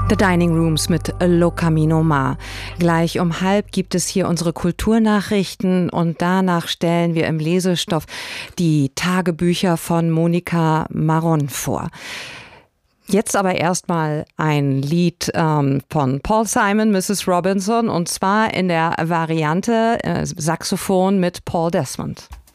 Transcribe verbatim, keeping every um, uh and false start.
The Dining Rooms mit Lo Camino Mar. Gleich um halb gibt es hier unsere Kulturnachrichten und danach stellen wir im Lesestoff die Tagebücher von Monika Maron vor. Jetzt aber erstmal ein Lied ähm, von Paul Simon, Missus Robinson, und zwar in der Variante äh, Saxophon mit Paul Desmond.